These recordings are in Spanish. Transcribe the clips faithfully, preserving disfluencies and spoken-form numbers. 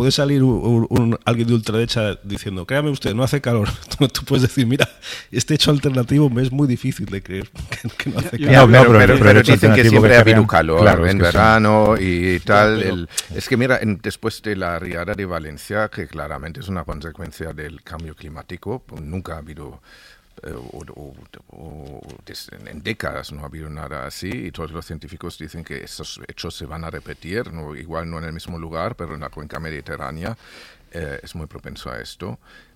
puede salir un, un, alguien de ultraderecha diciendo, créame usted, no hace calor. Tú, tú puedes decir, mira, este hecho alternativo me es muy difícil de creer que, que no hace calor. No, no, pero, pero, pero dicen que siempre que ha habido calor, claro, en verano sí. y tal. Claro, el, es que mira, en, después de la riada de Valencia, que claramente es una consecuencia del cambio climático, pues nunca ha habido... O, o, o, en décadas no ha habido nada así, y todos los científicos dicen que estos hechos se van a repetir, no, igual no en el mismo lugar, pero en la cuenca mediterránea eh, es muy propenso a esto.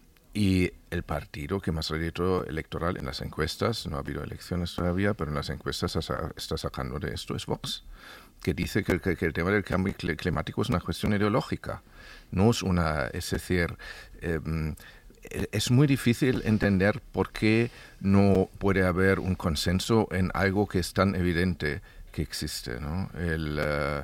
Y el partido que más rédito electoral en las encuestas, no ha habido elecciones todavía, pero en las encuestas está sacando de esto es Vox, que dice que, que, que el tema del cambio climático es una cuestión ideológica, no es una, es decir, eh, es muy difícil entender por qué no puede haber un consenso en algo que es tan evidente que existe, ¿no? El,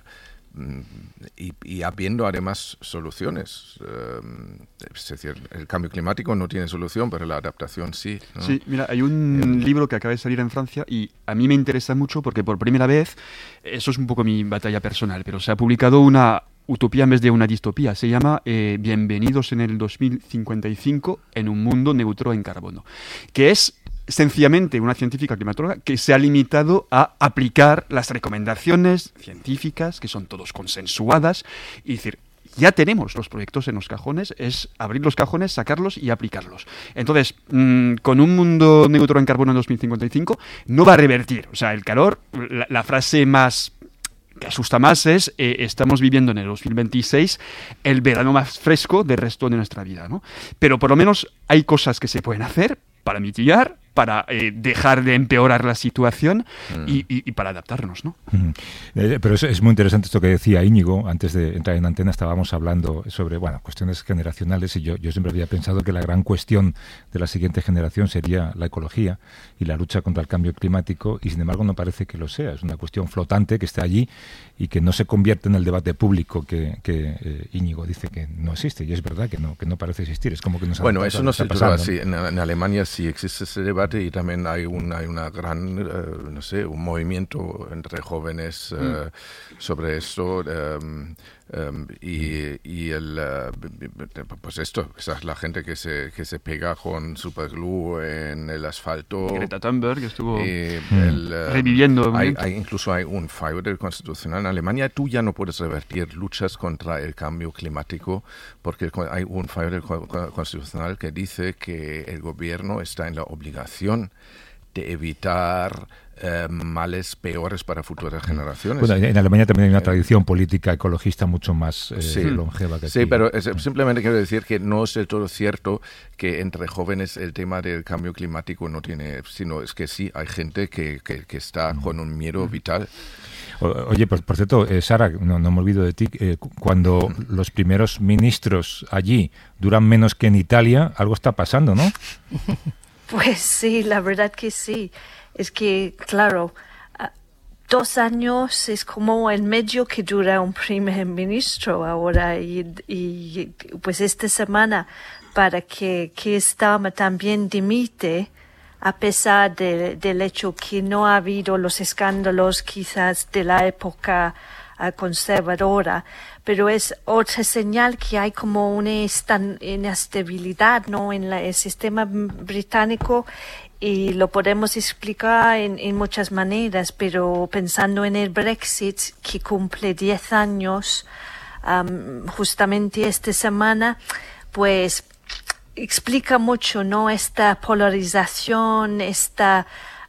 uh, y, y habiendo además soluciones. Uh, es decir, el cambio climático no tiene solución, pero la adaptación sí, ¿no? Sí, mira, hay un eh, libro que acaba de salir en Francia y a mí me interesa mucho porque por primera vez, eso es un poco mi batalla personal, pero se ha publicado una utopía en vez de una distopía. Se llama eh, Bienvenidos en el dos mil cincuenta y cinco en un mundo neutro en carbono, que es sencillamente una científica climatóloga que se ha limitado a aplicar las recomendaciones científicas, que son todos consensuadas, y decir, ya tenemos los proyectos en los cajones, es abrir los cajones, sacarlos y aplicarlos. Entonces, mmm, con un mundo neutro en carbono en dos mil cincuenta y cinco no va a revertir. O sea, el calor, la, la frase más que asusta más es, eh, estamos viviendo en el dos mil veintiséis el verano más fresco del resto de nuestra vida, ¿no? Pero por lo menos hay cosas que se pueden hacer para mitigar, para eh, dejar de empeorar la situación mm. y, y, y para adaptarnos, ¿no? Mm. Eh, pero es, es muy interesante esto que decía Íñigo. Antes de entrar en antena estábamos hablando sobre, bueno, cuestiones generacionales, y yo, yo siempre había pensado que la gran cuestión de la siguiente generación sería la ecología y la lucha contra el cambio climático, y sin embargo no parece que lo sea. Es una cuestión flotante que está allí y que no se convierte en el debate público que, que eh, Íñigo dice que no existe, y es verdad que no, que no parece existir. Es como que nos bueno, eso no se trata así. En, en Alemania sí existe ese debate, y también hay una, hay una gran, uh, no sé, un movimiento entre jóvenes uh, mm. sobre esto, um, um, y, y el, uh, pues esto, esa es la gente que se, que se pega con superglue en el asfalto. Greta Thunberg estuvo y mm. el, uh, reviviendo. Hay, hay, incluso hay un fallo del Constitucional en Alemania. Tú ya no puedes revertir luchas contra el cambio climático porque hay un fallo del Constitucional que dice que el gobierno está en la obligación de evitar eh, males peores para futuras generaciones. Bueno, en Alemania también hay una tradición política ecologista mucho más eh, sí. longeva que aquí. Sí, pero es, simplemente quiero decir que no es del todo cierto que entre jóvenes el tema del cambio climático no tiene, sino es que sí, hay gente que, que, que está con un miedo vital. Oye, por, por cierto, eh, Sara, no, no me olvido de ti, eh, cuando los primeros ministros allí duran menos que en Italia, algo está pasando, ¿no? Pues sí, la verdad que sí. Es que, claro, dos años es como el medio que dura un primer ministro ahora. Y, y pues esta semana, para que, que Starmer también dimite, a pesar de, del hecho que no ha habido los escándalos quizás de la época uh, conservadora, pero es otra señal que hay como una inestabilidad, ¿no?, en la, el sistema británico, y lo podemos explicar en, en muchas maneras, pero pensando en el Brexit, que cumple diez años um, justamente esta semana, pues explica mucho, ¿no?, esta polarización, esta...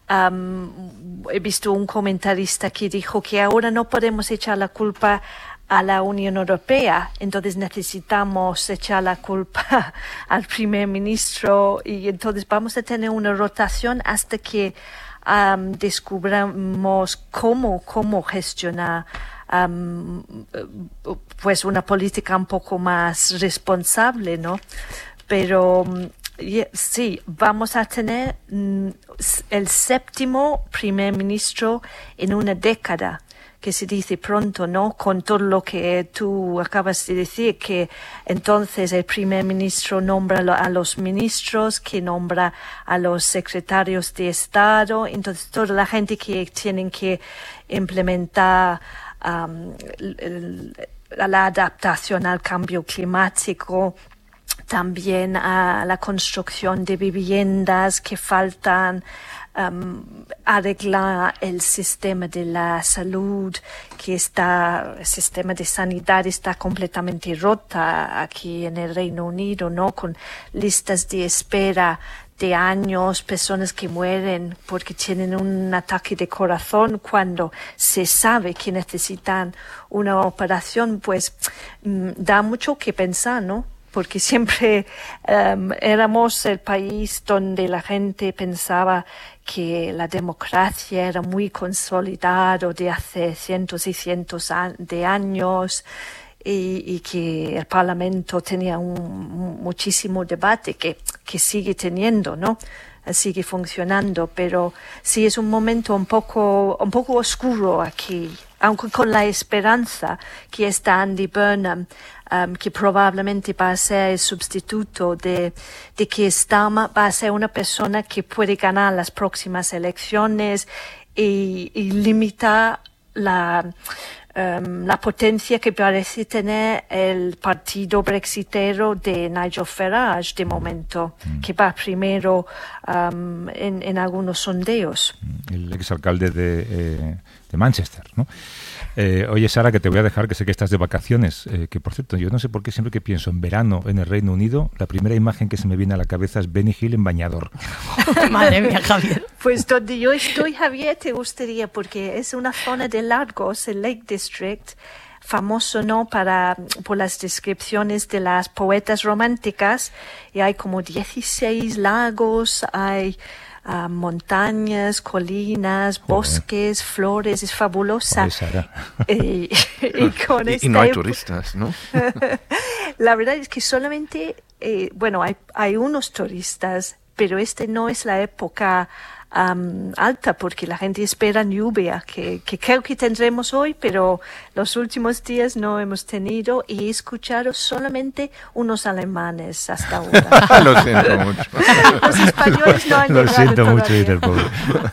Um, he visto un comentarista que dijo que ahora no podemos echar la culpa a la Unión Europea, entonces necesitamos echar la culpa al primer ministro, y entonces vamos a tener una rotación hasta que um, descubramos cómo, cómo gestionar um, pues una política un poco más responsable, ¿no? Pero sí, vamos a tener mm, el séptimo primer ministro en una década, que se dice pronto, ¿no? Con todo lo que tú acabas de decir, que entonces el primer ministro nombra a los ministros, que nombra a los secretarios de Estado, entonces toda la gente que tienen que implementar um, el, el, a la adaptación al cambio climático, también a la construcción de viviendas que faltan, um, arreglar el sistema de la salud, que está, el sistema de sanidad está completamente rota aquí en el Reino Unido, ¿no? Con listas de espera de años, personas que mueren porque tienen un ataque de corazón cuando se sabe que necesitan una operación, pues mm, da mucho que pensar, ¿no? Porque siempre um, éramos el país donde la gente pensaba que la democracia era muy consolidado de hace cientos y cientos de años y, y que el Parlamento tenía un, muchísimo debate que, que sigue teniendo, ¿no? Sigue funcionando, pero sí es un momento un poco, un poco oscuro aquí, aunque con la esperanza que está Andy Burnham, um, que probablemente va a ser el sustituto de, de Keir Starmer, va a ser una persona que puede ganar las próximas elecciones y, y limitar la, um, la potencia que parece tener el partido brexitero de Nigel Farage de momento, mm. que va primero um, en, en algunos sondeos. El exalcalde de, eh, de Manchester, ¿no? Eh, oye, Sara, que te voy a dejar, que sé que estás de vacaciones, eh, que por cierto, yo no sé por qué siempre que pienso en verano en el Reino Unido, la primera imagen que se me viene a la cabeza es Benny Hill en bañador. Madre mía, Javier. Pues donde yo estoy, Javier, te gustaría, porque es una zona de lagos, el Lake District, famoso, ¿no?, para, por las descripciones de las poetas románticas, y hay como dieciséis lagos, hay Uh, montañas, colinas, Joder. bosques, flores, es fabulosa. Joder, y, y, con y, y no hay turistas, ¿no? La verdad es que solamente, eh, bueno, hay, hay unos turistas, pero este no es la época um, alta, porque la gente espera lluvia, que, que creo que tendremos hoy, pero los últimos días no hemos tenido, y he escuchado solamente unos alemanes hasta ahora. Lo siento mucho. Los españoles no han Lo llegado siento todavía. mucho, dice el pobre.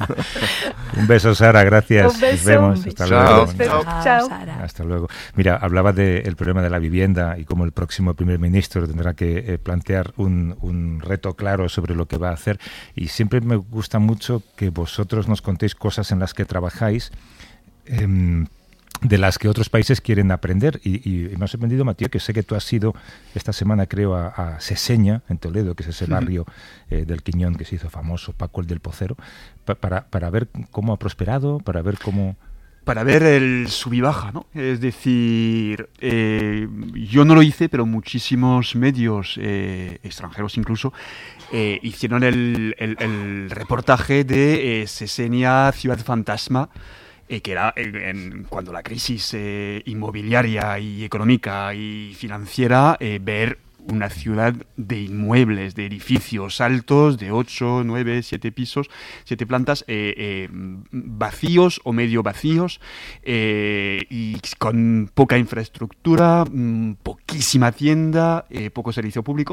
Un beso, Sara, gracias. Un beso. Nos vemos. Hasta Chao. luego. Chao. Chao. Sara. Hasta luego. Mira, hablaba del problema de la vivienda y cómo el próximo primer ministro tendrá que eh, plantear un, un reto claro sobre lo que va a hacer. Y siempre me gusta mucho que vosotros nos contéis cosas en las que trabajáis, eh, de las que otros países quieren aprender. Y, y me ha sorprendido, Matías, que sé que tú has ido esta semana, creo, a, a Seseña, en Toledo, que es ese barrio eh, del Quiñón que se hizo famoso, Paco el del Pocero, pa, para, para ver cómo ha prosperado, para ver cómo... Para ver el sub y baja, ¿no? Es decir, eh, yo no lo hice, pero muchísimos medios eh, extranjeros incluso eh, hicieron el, el, el reportaje de eh, Seseña, Ciudad Fantasma, eh, que era eh, en, cuando la crisis eh, inmobiliaria y económica y financiera, eh, ver una ciudad de inmuebles, de edificios altos, de ocho, nueve, siete pisos, siete plantas, eh, eh, vacíos o medio vacíos, eh, y con poca infraestructura, mmm, poquísima tienda, eh, poco servicio público.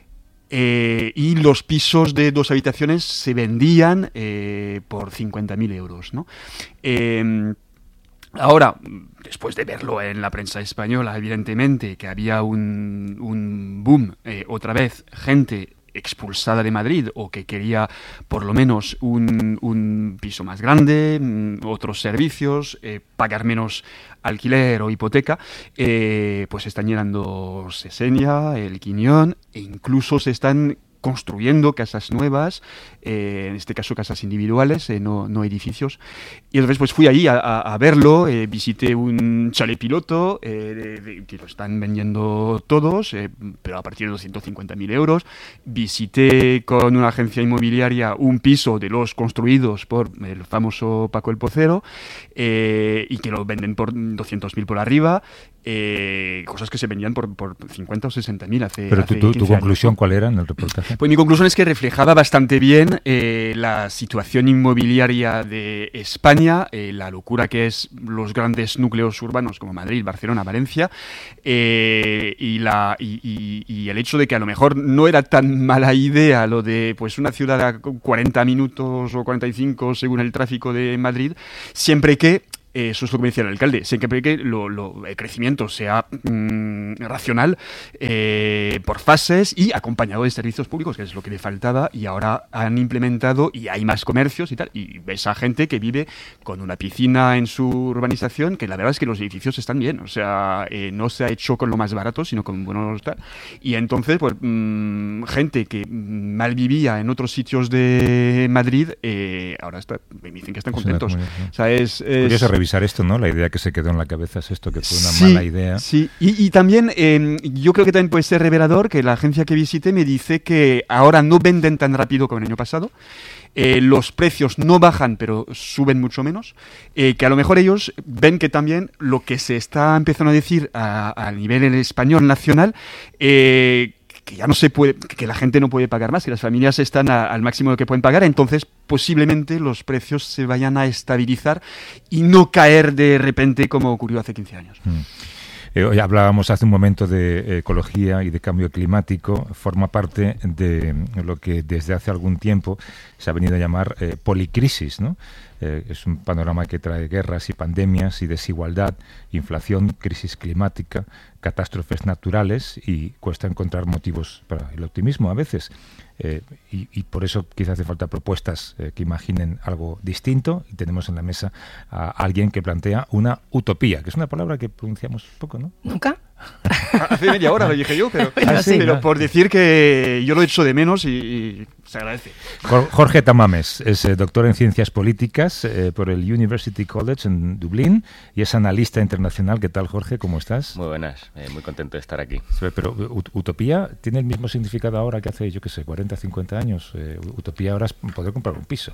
Eh, y los pisos de dos habitaciones se vendían eh, por cincuenta mil euros, ¿no? Eh, Ahora, después de verlo en la prensa española, evidentemente, que había un, un boom, eh, otra vez, gente expulsada de Madrid o que quería por lo menos un, un piso más grande, mm, otros servicios, eh, pagar menos alquiler o hipoteca, eh, pues están llenando Seseña, el Quiñón, e incluso se están construyendo casas nuevas, eh, en este caso casas individuales, eh, no, no edificios. Y entonces pues fui allí a, a, a verlo, eh, visité un chalet piloto, eh, de, de, que lo están vendiendo todos, eh, pero a partir de doscientos cincuenta mil euros. Visité con una agencia inmobiliaria un piso de los construidos por el famoso Paco el Pocero, eh, y que lo venden por doscientos mil por arriba. Eh, cosas que se vendían por, por cincuenta o sesenta mil hace Pero hace tu, tu, tu conclusión, años. ¿cuál era en el reportaje? Pues mi conclusión es que reflejaba bastante bien eh, la situación inmobiliaria de España, eh, la locura que es los grandes núcleos urbanos como Madrid, Barcelona, Valencia, eh, y, la, y, y, y el hecho de que a lo mejor no era tan mala idea lo de pues una ciudad a cuarenta minutos o cuarenta y cinco según el tráfico de Madrid, siempre que eh, eso es lo que me decía el alcalde, siempre que lo, lo, el crecimiento sea mmm, racional, eh, por fases y acompañado de servicios públicos, que es lo que le faltaba, y ahora han implementado y hay más comercios y tal, y ves a gente que vive con una piscina en su urbanización, que la verdad es que los edificios están bien, o sea, eh, no se ha hecho con lo más barato, sino con buenos tal, y entonces, pues, mmm, gente que mal vivía en otros sitios de Madrid, eh, ahora está, me dicen que están contentos. Bien, ¿no? O sea, es, es curioso revisar esto, ¿no? La idea que se quedó en la cabeza es esto, que fue una sí, mala idea. Sí, y, y también eh, yo creo que también puede ser revelador que la agencia que visité me dice que ahora no venden tan rápido como el año pasado, eh, los precios no bajan pero suben mucho menos, eh, que a lo mejor ellos ven que también lo que se está empezando a decir a, a nivel español nacional, eh, que ya no se puede, que la gente no puede pagar más, que las familias están a, al máximo de lo que pueden pagar, entonces posiblemente los precios se vayan a estabilizar y no caer de repente como ocurrió hace quince años. Mm. Eh, hoy hablábamos hace un momento de ecología y de cambio climático. Forma parte de lo que desde hace algún tiempo se ha venido a llamar eh, policrisis, ¿no? Eh, es un panorama que trae guerras y pandemias y desigualdad, inflación, crisis climática, catástrofes naturales, y cuesta encontrar motivos para el optimismo a veces. Eh, y, y por eso quizás hace falta propuestas eh, que imaginen algo distinto, y tenemos en la mesa a alguien que plantea una utopía, que es una palabra que pronunciamos poco, ¿no? ¿Nunca? Hace media hora lo dije yo, pero, bueno, sí, pero no. por decir que yo lo echo de menos y, y se agradece. Jorge Tamames es eh, doctor en Ciencias Políticas eh, por el University College en Dublín y es analista internacional. ¿Qué tal, Jorge? ¿Cómo estás? Muy buenas, eh, muy contento de estar aquí. Pero utopía tiene el mismo significado ahora que hace, yo qué sé, cuarenta, cincuenta años. Eh, utopía ahora es poder comprar un piso.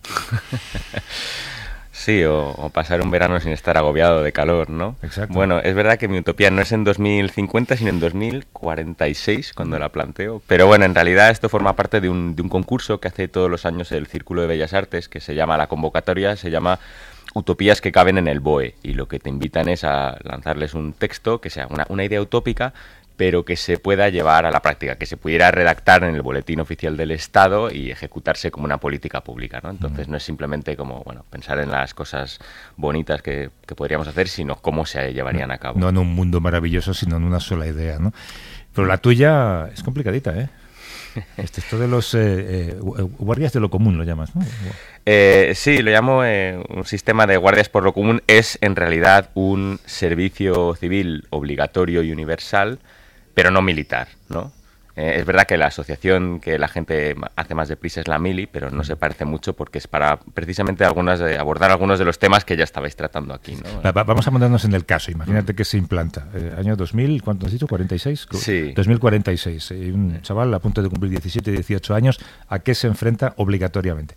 Sí, o, o pasar un verano sin estar agobiado de calor, ¿no? Exacto. Bueno, es verdad que mi utopía no es en dos mil cincuenta, sino en dos mil cuarenta y seis, cuando la planteo. Pero bueno, en realidad esto forma parte de un, de un concurso que hace todos los años el Círculo de Bellas Artes, que se llama, la convocatoria se llama Utopías que caben en el B O E. Y lo que te invitan es a lanzarles un texto que sea una, una idea utópica, pero que se pueda llevar a la práctica, que se pudiera redactar en el Boletín Oficial del Estado y ejecutarse como una política pública, ¿no? Entonces no es simplemente como, bueno, pensar en las cosas bonitas que, que podríamos hacer, sino cómo se llevarían a cabo. No en un mundo maravilloso, sino en una sola idea, ¿no? Pero la tuya es complicadita, ¿eh? Este, esto de los eh, eh, guardias de lo común lo llamas, ¿no? Eh, sí, lo llamo eh, un sistema de guardias por lo común. Es en realidad un servicio civil obligatorio y universal, pero no militar, ¿no? Eh, es verdad que la asociación que la gente hace más deprisa es la Mili, pero no se parece mucho porque es para precisamente algunas de, abordar algunos de los temas que ya estabais tratando aquí, ¿no? Va, va, vamos a ponernos en el caso. Imagínate que se implanta. Eh, año dos mil, ¿cuánto has dicho? ¿cuarenta y seis? Sí. dos mil cuarenta y seis. Eh, un chaval a punto de cumplir diecisiete, dieciocho años, ¿a qué se enfrenta obligatoriamente?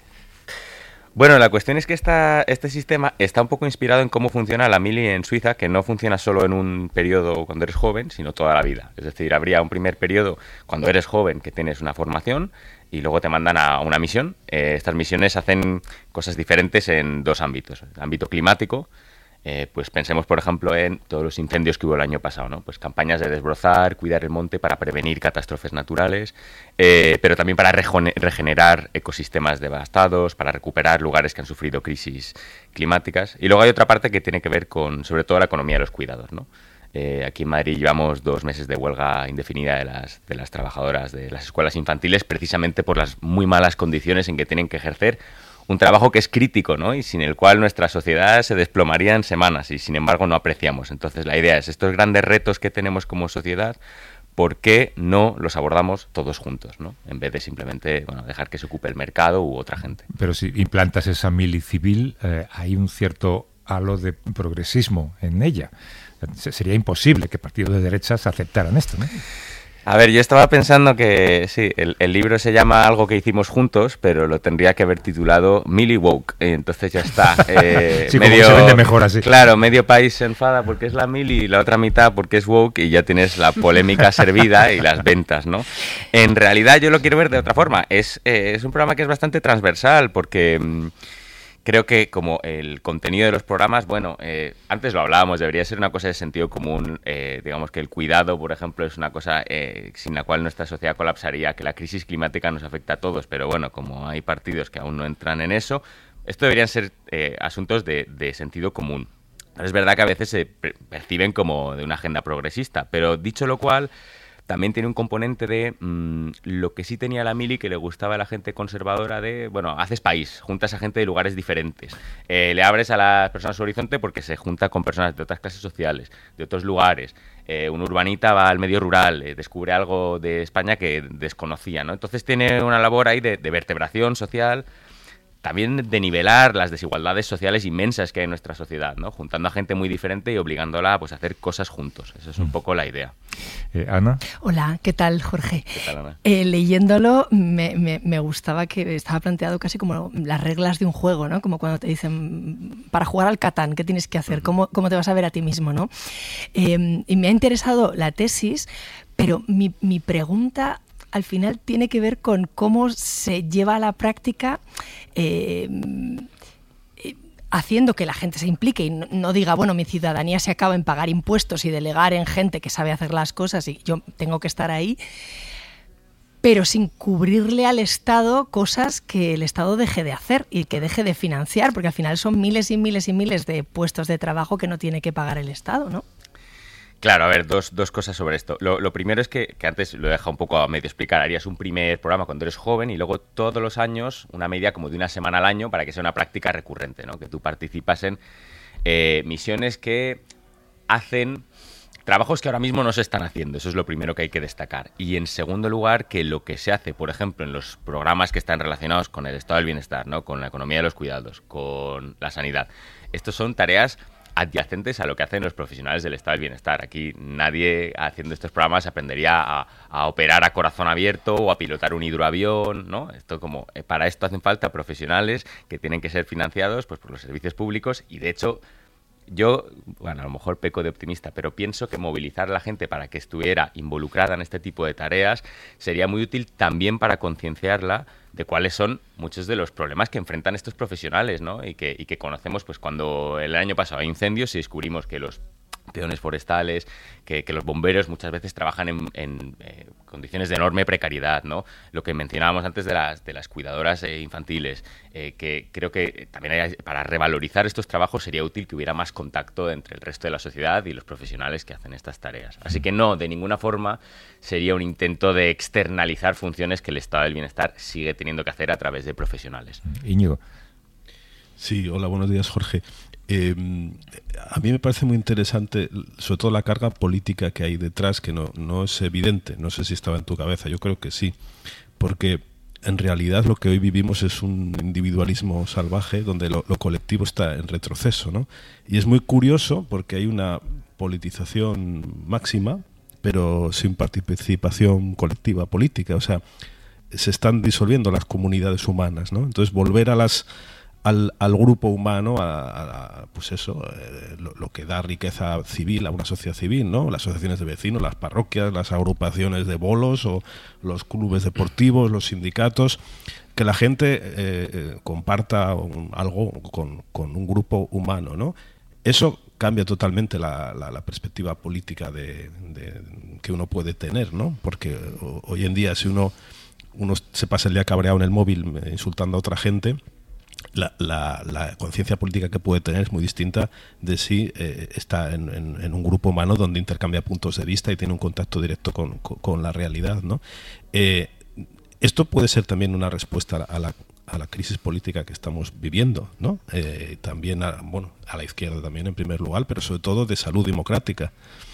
Bueno, la cuestión es que esta, este sistema está un poco inspirado en cómo funciona la Mili en Suiza, que no funciona solo en un periodo cuando eres joven, sino toda la vida. Es decir, habría un primer periodo cuando eres joven que tienes una formación y luego te mandan a una misión. Eh, estas misiones hacen cosas diferentes en dos ámbitos. El ámbito climático, eh, pues pensemos, por ejemplo, en todos los incendios que hubo el año pasado, ¿no? Pues campañas de desbrozar, cuidar el monte para prevenir catástrofes naturales, eh, pero también para regenerar ecosistemas devastados, para recuperar lugares que han sufrido crisis climáticas. Y luego hay otra parte que tiene que ver con, sobre todo, la economía de los cuidados, ¿no? Eh, aquí en Madrid llevamos dos meses de huelga indefinida de las, de las trabajadoras de las escuelas infantiles, precisamente por las muy malas condiciones en que tienen que ejercer un trabajo que es crítico, ¿no? Y sin el cual nuestra sociedad se desplomaría en semanas y sin embargo no apreciamos. Entonces la idea es, estos grandes retos que tenemos como sociedad, ¿por qué no los abordamos todos juntos, ¿no? En vez de simplemente, bueno, dejar que se ocupe el mercado u otra gente. Pero si implantas esa mili civil, eh, hay un cierto halo de progresismo en ella. Sería imposible que partidos de derechas aceptaran esto, ¿no? A ver, yo estaba pensando que sí, el, el libro se llama Algo que hicimos juntos, pero lo tendría que haber titulado Mili Woke. Entonces ya está. Eh, sí, medio, como se vende mejor así. Claro, medio país se enfada porque es la Mili y la otra mitad porque es woke y ya tienes la polémica servida y las ventas, ¿no? En realidad yo lo quiero ver de otra forma. Es, eh, es un programa que es bastante transversal porque mmm, creo que como el contenido de los programas, bueno, eh, antes lo hablábamos, debería ser una cosa de sentido común, eh, digamos que el cuidado, por ejemplo, es una cosa eh, sin la cual nuestra sociedad colapsaría, que la crisis climática nos afecta a todos, pero bueno, como hay partidos que aún no entran en eso, esto deberían ser eh, asuntos de, de sentido común, Es verdad que a veces se perciben como de una agenda progresista, pero dicho lo cual, también tiene un componente de mmm, lo que sí tenía la mili que le gustaba a la gente conservadora de, bueno, haces país, juntas a gente de lugares diferentes, eh, le abres a las personas su horizonte porque se junta con personas de otras clases sociales, de otros lugares, eh, un urbanita va al medio rural, eh, descubre algo de España que desconocía, ¿no? Entonces tiene una labor ahí de, de vertebración social, también de nivelar las desigualdades sociales inmensas que hay en nuestra sociedad, ¿no? Juntando a gente muy diferente y obligándola pues, a hacer cosas juntos. Esa es un poco la idea. Eh, Ana. Hola, ¿qué tal, Jorge? ¿Qué tal, Ana? Eh, leyéndolo me, me, me gustaba que estaba planteado casi como las reglas de un juego, ¿no? Como cuando te dicen, para jugar al Catán, ¿qué tienes que hacer? ¿Cómo, cómo te vas a ver a ti mismo, ¿no? Eh, y me ha interesado la tesis, pero mi, mi pregunta al final tiene que ver con cómo se lleva a la práctica eh, haciendo que la gente se implique y no, no diga, bueno, mi ciudadanía se acaba en pagar impuestos y delegar en gente que sabe hacer las cosas y yo tengo que estar ahí, pero sin cubrirle al Estado cosas que el Estado deje de hacer y que deje de financiar, porque al final son miles y miles y miles de puestos de trabajo que no tiene que pagar el Estado, ¿no? Claro, a ver, dos, dos cosas sobre esto. Lo, lo primero es que, que antes lo he dejado un poco a medio explicar. Harías un primer programa cuando eres joven y luego todos los años, una media como de una semana al año para que sea una práctica recurrente, ¿no? Que tú participas en eh, misiones que hacen trabajos que ahora mismo no se están haciendo. Eso es lo primero que hay que destacar. Y en segundo lugar, que lo que se hace, por ejemplo, en los programas que están relacionados con el estado del bienestar, ¿no? Con la economía de los cuidados, con la sanidad. Estos son tareas adyacentes a lo que hacen los profesionales del estado del bienestar. Aquí nadie haciendo estos programas aprendería a, a operar a corazón abierto o a pilotar un hidroavión, ¿no? Esto como eh, para esto hacen falta profesionales que tienen que ser financiados pues, por los servicios públicos y de hecho yo, bueno, a lo mejor peco de optimista, pero pienso que movilizar a la gente para que estuviera involucrada en este tipo de tareas sería muy útil también para concienciarla de cuáles son muchos de los problemas que enfrentan estos profesionales, ¿no? Y que, y que conocemos pues cuando el año pasado hay incendios y descubrimos que los peones forestales, que, que los bomberos muchas veces trabajan en, en eh, condiciones de enorme precariedad, ¿no? Lo que mencionábamos antes de las, de las cuidadoras eh, infantiles, eh, que creo que también hay, para revalorizar estos trabajos sería útil que hubiera más contacto entre el resto de la sociedad y los profesionales que hacen estas tareas. Así que no, de ninguna forma sería un intento de externalizar funciones que el estado del bienestar sigue teniendo que hacer a través de profesionales. Íñigo. Sí, hola, buenos días, Jorge. Eh, a mí me parece muy interesante, sobre todo la carga política que hay detrás, que no, no es evidente. No sé si estaba en tu cabeza, yo creo que sí. Porque en realidad lo que hoy vivimos es un individualismo salvaje donde lo, lo colectivo está en retroceso, ¿no? Y es muy curioso porque hay una politización máxima, pero sin participación colectiva política. O sea, se están disolviendo las comunidades humanas, ¿no? Entonces volver a las Al, al grupo humano, a, a, pues eso, eh, lo, lo que da riqueza civil a una sociedad civil, ¿no? Las asociaciones de vecinos, las parroquias, las agrupaciones de bolos o los clubes deportivos, los sindicatos, que la gente eh, eh, comparta un, algo con, con un grupo humano, ¿no? Eso cambia totalmente la, la, la perspectiva política de, de, que uno puede tener, ¿no? Porque o, hoy en día si uno, uno se pasa el día cabreado en el móvil insultando a otra gente, La, la, la conciencia política que puede tener es muy distinta de si eh, está en, en, en un grupo humano donde intercambia puntos de vista y tiene un contacto directo con, con, con la realidad, ¿no? Eh, esto puede ser también una respuesta a la, a la crisis política que estamos viviendo, ¿no? Eh, también a, bueno, a la izquierda también en primer lugar, pero sobre todo de salud democrática.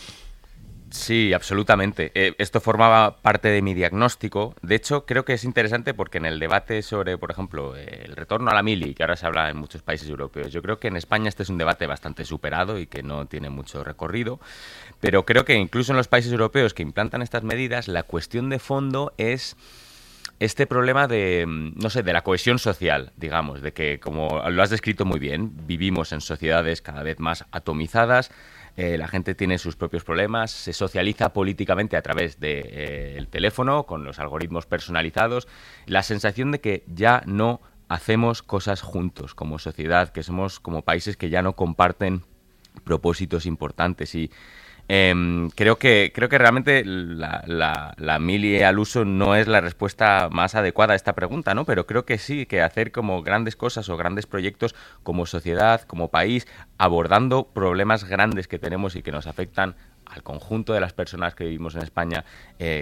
Sí, absolutamente. Eh, esto formaba parte de mi diagnóstico. De hecho, creo que es interesante porque en el debate sobre, por ejemplo, eh, el retorno a la mili, que ahora se habla en muchos países europeos, yo creo que en España este es un debate bastante superado y que no tiene mucho recorrido. Pero creo que incluso en los países europeos que implantan estas medidas, la cuestión de fondo es este problema de, no sé, de la cohesión social, digamos, de que, como lo has descrito muy bien, vivimos en sociedades cada vez más atomizadas. Eh, la gente tiene sus propios problemas, se socializa políticamente a través del de, eh, teléfono, con los algoritmos personalizados. La sensación de que ya no hacemos cosas juntos como sociedad, que somos como países que ya no comparten propósitos importantes y Eh, creo que creo que realmente la, la, la mili al uso no es la respuesta más adecuada a esta pregunta, ¿no? Pero creo que sí, que hacer como grandes cosas o grandes proyectos como sociedad, como país, abordando problemas grandes que tenemos y que nos afectan al conjunto de las personas que vivimos en España, eh,